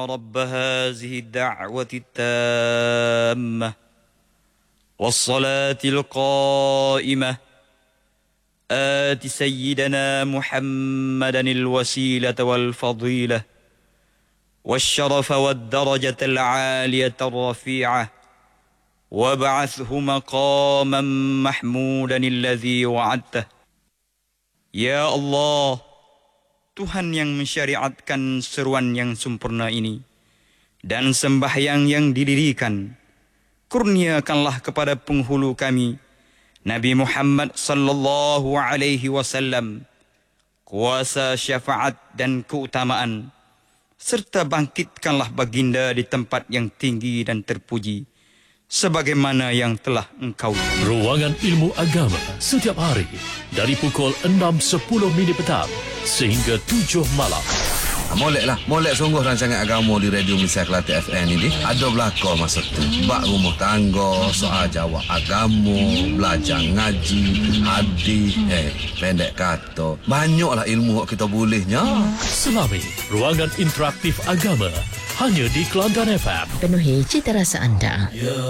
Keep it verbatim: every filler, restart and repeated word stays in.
رب هذه الدعوة التامة والصلاة القائمة آت سيدنا محمدا الوسيلة والفضيلة والشرف والدرجة العالية الرفيعة وابعثه مقاما محمودا الذي وعدته. Ya Allah, Tuhan yang mensyariatkan seruan yang sempurna ini dan sembahyang yang didirikan, kurniakanlah kepada penghulu kami Nabi Muhammad sallallahu alaihi wasallam kuasa syafaat dan keutamaan, serta bangkitkanlah baginda di tempat yang tinggi dan terpuji sebagaimana yang telah engkau. Ruangan Ilmu Agama setiap hari dari pukul enam sepuluh minit petang sehingga tujuh malam. Molek lah, molek sungguh rancangan agama di Radio Malaysia Kelate F M ini. Ada belakang masa tu, bak rumah tangga, soal jawab agama, belajar ngaji, hadis, eh, pendek kata. Banyaklah ilmu yang kita bolehnya. Selami Ruangan Interaktif Agama hanya di Kelantan F M. Penuhi cita rasa anda. Ya